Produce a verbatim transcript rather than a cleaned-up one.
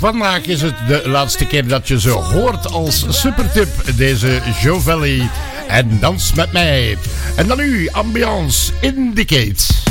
vandaag is het de laatste keer dat je ze hoort als supertip. Deze Joe Valley en Dans met mij. En dan nu Ambiance Indicate.